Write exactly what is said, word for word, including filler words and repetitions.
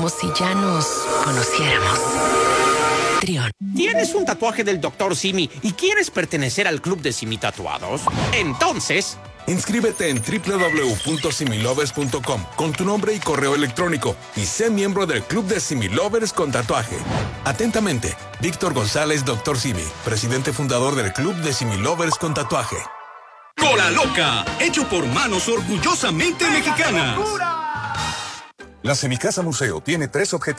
como si ya nos conociéramos. Trión. ¿Tienes un tatuaje del doctor Simi y quieres pertenecer al club de Simi Tatuados? Entonces... inscríbete en doble u doble u doble u punto similovers punto com con tu nombre y correo electrónico y sé miembro del Club de Similovers con tatuaje. Atentamente, Víctor González, doctor Simi, presidente fundador del Club de Similovers con tatuaje. Cola Loca, hecho por manos orgullosamente mexicanas. La Semicasa Museo tiene tres objetivos.